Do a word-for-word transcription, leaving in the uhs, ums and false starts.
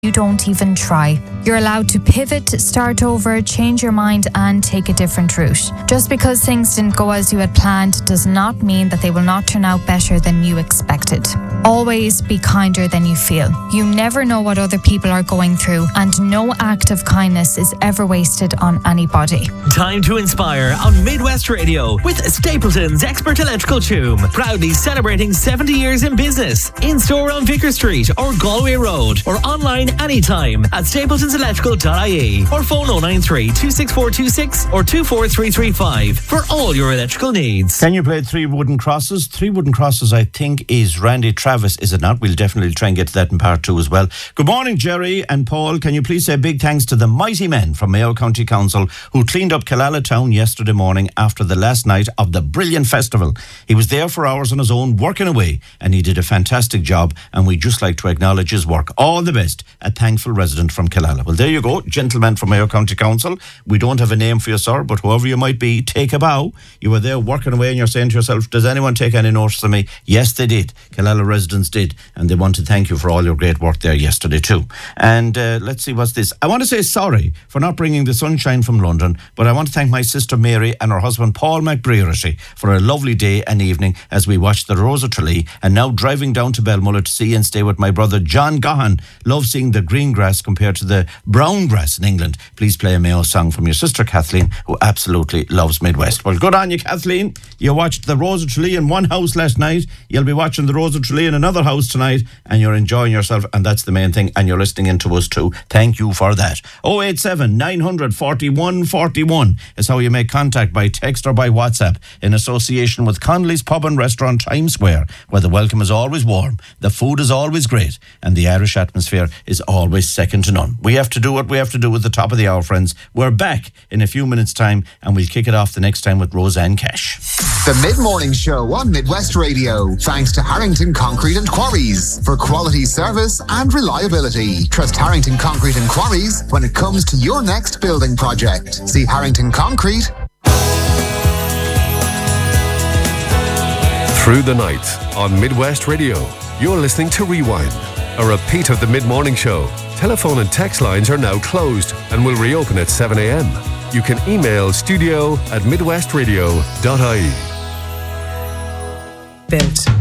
you don't even try. You're allowed to pivot, start over, change your mind and take a different route. Just because things didn't go as you had planned does not mean that they will not turn out better than you expected. Always be kinder than you feel. You never know what other people are going through, and no act of kindness is ever wasted on anybody. Time to inspire on Midwest Radio with Stapleton's Expert Electrical Tune. Proudly celebrating seventy years in business. In store on Vicar Street or Galway Road, or online anytime at stapletons electrical dot I E, or phone oh nine three, two six four two six or two four three three five for all your electrical needs. Can you play Three Wooden Crosses? Three Wooden Crosses, I think, is Randy Travis, is it not? We'll definitely try and get to that in part two as well. Good morning, Jerry and Paul. Can you please say big thanks to the mighty men from Mayo County Council who cleaned up Killala town yesterday morning after the last night of the brilliant festival. He was there for hours on his own, working away, and he did a fantastic job, and we'd just like to acknowledge his work. All the best, a thankful resident from Killala. Well, there you go, gentlemen from Mayo County Council. We don't have a name for you, sir, but whoever you might be, take a bow. You were there working away and you're saying to yourself, does anyone take any notice of me? Yes, they did. Killala residents did, and they want to thank you for all your great work there yesterday too. And uh, let's see, what's this? I want to say sorry for not bringing the sunshine from London, but I want to thank my sister Mary and her husband Paul McBrearity for a lovely day and evening as we watched the Rose of Tralee, and now driving down to Belmullet to see and stay with my brother John Gahan. Love seeing the green grass compared to the brown grass in England. Please play a Mayo song from your sister Kathleen, who absolutely loves Midwest. Well, good on you, Kathleen. You watched the Rose of Tralee in one house last night. You'll be watching the Rose of Tralee in another house tonight, and you're enjoying yourself, and that's the main thing, and you're listening in to us too. Thank you for that. oh eight seven, nine hundred, forty-one forty-one is how you make contact by text or by WhatsApp, in association with Connolly's Pub and Restaurant, Times Square, where the welcome is always warm, the food is always great, and the Irish atmosphere is always second to none. We have to do what we have to do at the top of the hour, friends. We're back in a few minutes' time, and we'll kick it off the next time with Roseanne Cash. The Mid-Morning Show on Midwest Radio, thanks to Harrington Concrete and Quarries for quality service and reliability. Trust Harrington Concrete and Quarries when it comes to your next building project. See Harrington Concrete. Through the night on Midwest Radio, you're listening to Rewind, a repeat of the Mid-Morning Show. Telephone and text lines are now closed and will reopen at seven a.m. You can email studio at midwestradio dot I E. Built.